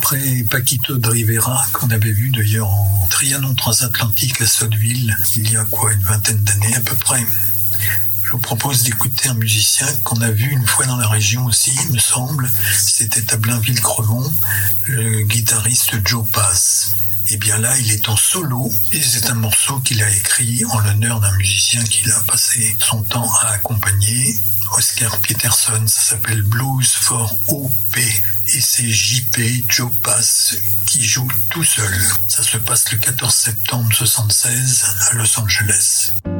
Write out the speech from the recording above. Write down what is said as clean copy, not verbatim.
après Paquito de Rivera, qu'on avait vu d'ailleurs en Trianon transatlantique à Sotteville, il y a une vingtaine d'années à peu près. Je vous propose d'écouter un musicien qu'on a vu une fois dans la région aussi, il me semble. C'était à Blainville-Crevon, le guitariste Joe Pass. Et bien là, il est en solo et c'est un morceau qu'il a écrit en l'honneur d'un musicien qu'il a passé son temps à accompagner, Oscar Peterson. Ça s'appelle Blues for OP et c'est JP Joe Pass qui joue tout seul. Ça se passe le 14 septembre 1976 à Los Angeles.